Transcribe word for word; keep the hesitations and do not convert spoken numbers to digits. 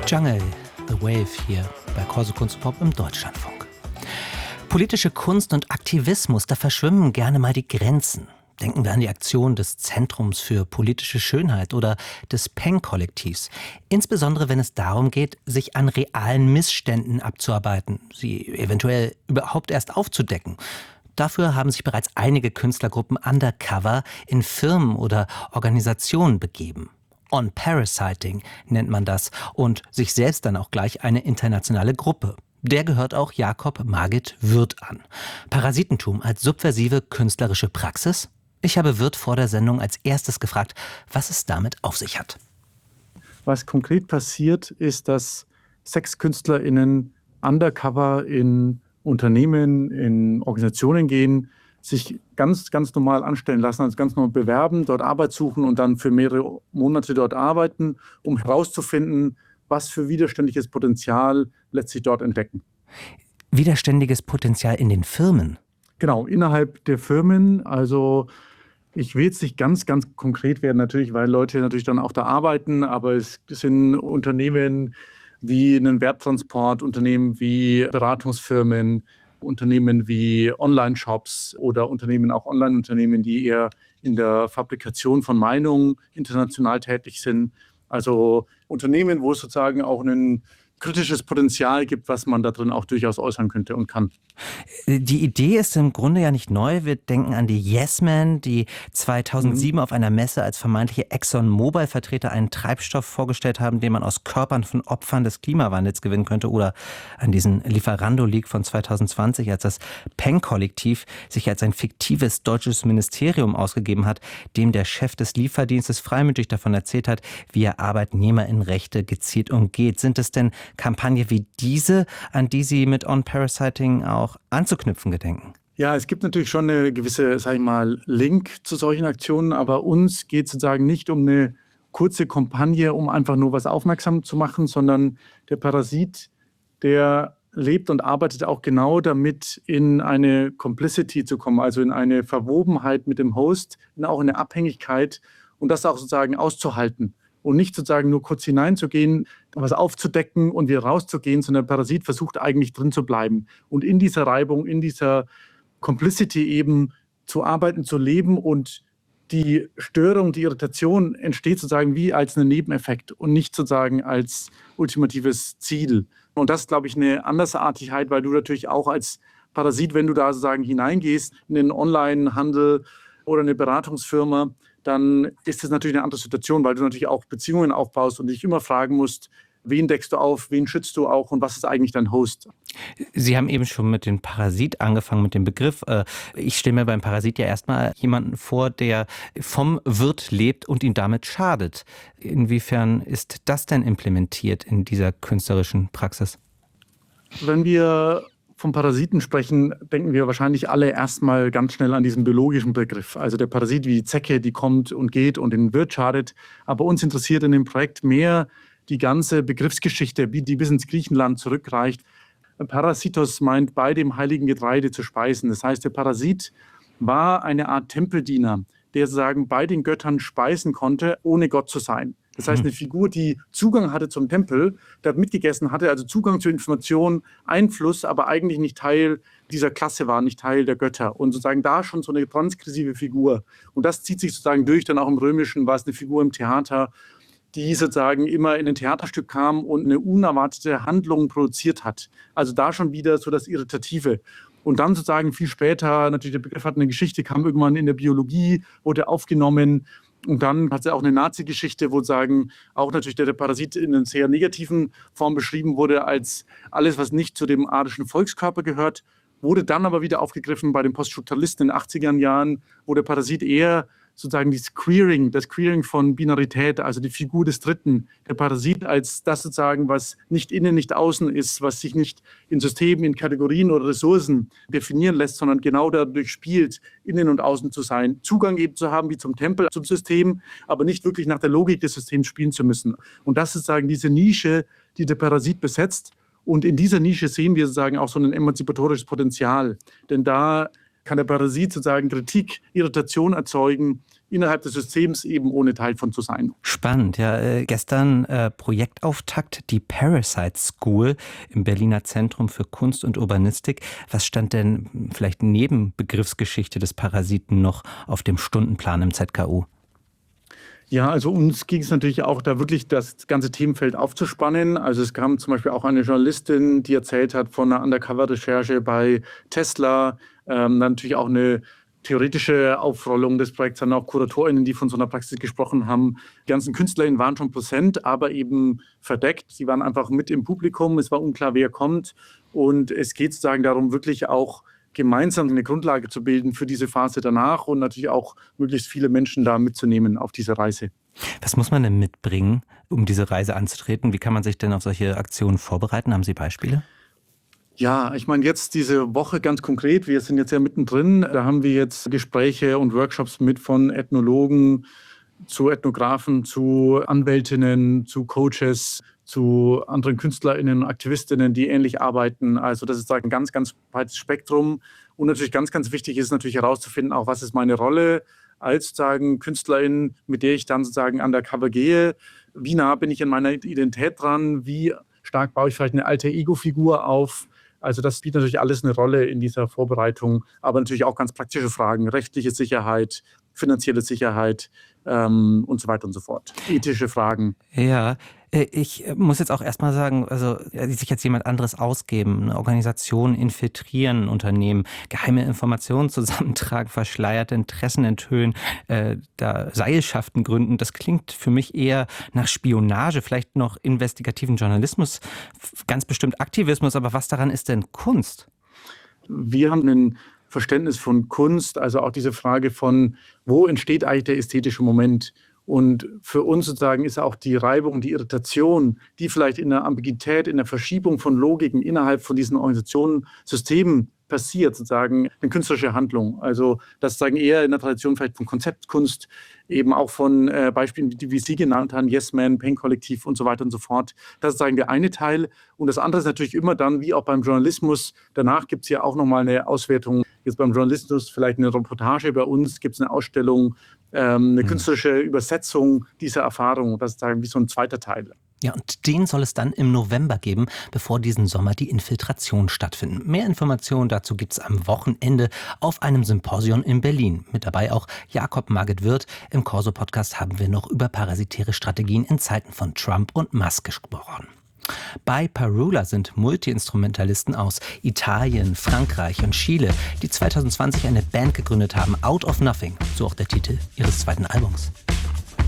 Jungle, The Wave hier bei Corso Kunst und Pop im Deutschlandfunk. Politische Kunst und Aktivismus, da verschwimmen gerne mal die Grenzen. Denken wir an die Aktion des Zentrums für politische Schönheit oder des Peng-Kollektivs. Insbesondere wenn es darum geht, sich an realen Missständen abzuarbeiten, sie eventuell überhaupt erst aufzudecken. Dafür haben sich bereits einige Künstlergruppen undercover in Firmen oder Organisationen begeben. On-Parasiting nennt man das und sich selbst dann auch gleich eine internationale Gruppe. Der gehört auch Jakob Margit Wirth an. Parasitentum als subversive künstlerische Praxis? Ich habe Wirth vor der Sendung als erstes gefragt, was es damit auf sich hat. Was konkret passiert, ist, dass SexkünstlerInnen undercover in Unternehmen, in Organisationen gehen, sich ganz, ganz normal anstellen lassen, also ganz normal bewerben, dort Arbeit suchen und dann für mehrere Monate dort arbeiten, um herauszufinden, was für widerständiges Potenzial letztlich dort entdecken. Widerständiges Potenzial in den Firmen? Genau, innerhalb der Firmen. Also ich will jetzt nicht ganz, ganz konkret werden natürlich, weil Leute natürlich dann auch da arbeiten, aber es sind Unternehmen wie ein Werttransport, Unternehmen wie Beratungsfirmen, Unternehmen wie Online-Shops oder Unternehmen, auch Online-Unternehmen, die eher in der Fabrikation von Meinungen international tätig sind. Also Unternehmen, wo es sozusagen auch ein kritisches Potenzial gibt, was man da drin auch durchaus äußern könnte und kann. Die Idee ist im Grunde ja nicht neu. Wir denken an die Yes Men, die zweitausendsieben mhm. auf einer Messe als vermeintliche ExxonMobil-Vertreter einen Treibstoff vorgestellt haben, den man aus Körpern von Opfern des Klimawandels gewinnen könnte. Oder an diesen Lieferando-Leak von zweitausendzwanzig, als das Peng-Kollektiv sich als ein fiktives deutsches Ministerium ausgegeben hat, dem der Chef des Lieferdienstes freimütig davon erzählt hat, wie er ArbeitnehmerInnenrechte gezielt umgeht. Sind es denn Kampagne wie diese, an die Sie mit On-Parasiting auch anzuknüpfen gedenken? Ja, es gibt natürlich schon eine gewisse, sag ich mal, Link zu solchen Aktionen, aber uns geht es sozusagen nicht um eine kurze Kampagne, um einfach nur was aufmerksam zu machen, sondern der Parasit, der lebt und arbeitet auch genau damit, in eine Complicity zu kommen, also in eine Verwobenheit mit dem Host, in auch eine Abhängigkeit und das auch sozusagen auszuhalten. Und nicht sozusagen nur kurz hineinzugehen, was aufzudecken und wieder rauszugehen, sondern der Parasit versucht eigentlich drin zu bleiben. Und in dieser Reibung, in dieser Complicity eben zu arbeiten, zu leben und die Störung, die Irritation entsteht sozusagen wie als ein Nebeneffekt und nicht sozusagen als ultimatives Ziel. Und das ist, glaube ich, eine Andersartigkeit, weil du natürlich auch als Parasit, wenn du da sozusagen hineingehst in den Onlinehandel oder eine Beratungsfirma, dann ist das natürlich eine andere Situation, weil du natürlich auch Beziehungen aufbaust und dich immer fragen musst, wen deckst du auf, wen schützt du auch und was ist eigentlich dein Host? Sie haben eben schon mit dem Parasit angefangen, mit dem Begriff. Ich stelle mir beim Parasit ja erstmal jemanden vor, der vom Wirt lebt und ihm damit schadet. Inwiefern ist das denn implementiert in dieser künstlerischen Praxis? Wenn wir vom Parasiten sprechen, denken wir wahrscheinlich alle erstmal ganz schnell an diesen biologischen Begriff. Also der Parasit wie die Zecke, die kommt und geht und den Wirt schadet. Aber uns interessiert in dem Projekt mehr die ganze Begriffsgeschichte, die bis ins Griechenland zurückreicht. Parasitos meint, bei dem heiligen Getreide zu speisen. Das heißt, der Parasit war eine Art Tempeldiener, der sozusagen bei den Göttern speisen konnte, ohne Gott zu sein. Das heißt, eine Figur, die Zugang hatte zum Tempel, der mitgegessen hatte, also Zugang zu Informationen, Einfluss, aber eigentlich nicht Teil dieser Klasse war, nicht Teil der Götter. Und sozusagen da schon so eine transgressive Figur. Und das zieht sich sozusagen durch, dann auch im Römischen war es eine Figur im Theater, die sozusagen immer in ein Theaterstück kam und eine unerwartete Handlung produziert hat. Also da schon wieder so das Irritative. Und dann sozusagen viel später, natürlich der Begriff hat eine Geschichte, kam irgendwann in der Biologie, wurde aufgenommen. Und dann hat es auch eine Nazi-Geschichte, wo sagen, auch natürlich der, der Parasit in einer sehr negativen Form beschrieben wurde, als alles, was nicht zu dem arischen Volkskörper gehört, wurde dann aber wieder aufgegriffen bei den Poststrukturalisten in den achtziger Jahren, wo der Parasit eher sozusagen dieses Queering, das Queering von Binarität, also die Figur des Dritten, der Parasit als das sozusagen, was nicht innen, nicht außen ist, was sich nicht in Systemen, in Kategorien oder Ressourcen definieren lässt, sondern genau dadurch spielt, innen und außen zu sein, Zugang eben zu haben wie zum Tempel, zum System, aber nicht wirklich nach der Logik des Systems spielen zu müssen. Und das ist sozusagen diese Nische, die der Parasit besetzt. Und in dieser Nische sehen wir sozusagen auch so ein emanzipatorisches Potenzial. Denn da kann der Parasit sozusagen Kritik, Irritation erzeugen innerhalb des Systems eben ohne Teil von zu sein. Spannend, ja. Äh, gestern äh, Projektauftakt, die Parasite School im Berliner Zentrum für Kunst und Urbanistik. Was stand denn vielleicht neben Begriffsgeschichte des Parasiten noch auf dem Stundenplan im Z K U? Ja, also uns ging es natürlich auch da wirklich das ganze Themenfeld aufzuspannen. Also es kam zum Beispiel auch eine Journalistin, die erzählt hat von einer Undercover-Recherche bei Tesla. Ähm, dann natürlich auch eine theoretische Aufrollung des Projekts, dann auch KuratorInnen, die von so einer Praxis gesprochen haben. Die ganzen KünstlerInnen waren schon präsent, aber eben verdeckt. Sie waren einfach mit im Publikum. Es war unklar, wer kommt. Und es geht sozusagen darum, wirklich auch gemeinsam eine Grundlage zu bilden für diese Phase danach und natürlich auch möglichst viele Menschen da mitzunehmen auf diese Reise. Was muss man denn mitbringen, um diese Reise anzutreten? Wie kann man sich denn auf solche Aktionen vorbereiten? Haben Sie Beispiele? Ja, ich meine jetzt diese Woche ganz konkret, wir sind jetzt ja mittendrin, da haben wir jetzt Gespräche und Workshops mit von Ethnologen zu Ethnografen, zu Anwältinnen, zu Coaches, zu anderen KünstlerInnen und AktivistInnen, die ähnlich arbeiten. Also das ist ein ganz, ganz breites Spektrum. Und natürlich ganz, ganz wichtig ist natürlich herauszufinden, auch was ist meine Rolle als sozusagen KünstlerIn, mit der ich dann sozusagen undercover gehe. Wie nah bin ich in meiner Identität dran? Wie stark baue ich vielleicht eine Alter-Ego-Figur auf? Also das spielt natürlich alles eine Rolle in dieser Vorbereitung, aber natürlich auch ganz praktische Fragen, rechtliche Sicherheit, finanzielle Sicherheit ähm, und so weiter und so fort. Ethische Fragen. Ja, ich muss jetzt auch erstmal sagen, also sich jetzt jemand anderes ausgeben, eine Organisation infiltrieren, ein Unternehmen, geheime Informationen zusammentragen, verschleierte Interessen enthüllen, äh, da Seilschaften gründen, das klingt für mich eher nach Spionage, vielleicht noch investigativen Journalismus, ganz bestimmt Aktivismus, aber was daran ist denn Kunst? Wir haben einen Verständnis von Kunst, also auch diese Frage von, wo entsteht eigentlich der ästhetische Moment? Und für uns sozusagen ist auch die Reibung, die Irritation, die vielleicht in der Ambiguität, in der Verschiebung von Logiken innerhalb von diesen Organisationen, Systemen passiert, sozusagen eine künstlerische Handlung. Also das sozusagen eher in der Tradition vielleicht von Konzeptkunst, eben auch von äh, Beispielen, die, wie Sie genannt haben, Yes Man, Pain Kollektiv und so weiter und so fort. Das ist sozusagen der eine Teil. Und das andere ist natürlich immer dann, wie auch beim Journalismus, danach gibt es ja auch nochmal eine Auswertung. Jetzt beim Journalismus vielleicht eine Reportage, bei uns gibt es eine Ausstellung, ähm, eine mhm. künstlerische Übersetzung dieser Erfahrung. Das ist sozusagen wie so ein zweiter Teil. Ja, und den soll es dann im November geben, bevor diesen Sommer die Infiltrationen stattfinden. Mehr Informationen dazu gibt's am Wochenende auf einem Symposium in Berlin. Mit dabei auch Jakob Marget-Wirth. Im Corso-Podcast haben wir noch über parasitäre Strategien in Zeiten von Trump und Musk gesprochen. Bei Parula sind Multi-Instrumentalisten aus Italien, Frankreich und Chile, die zwanzig zwanzig eine Band gegründet haben, Out of Nothing, so auch der Titel ihres zweiten Albums.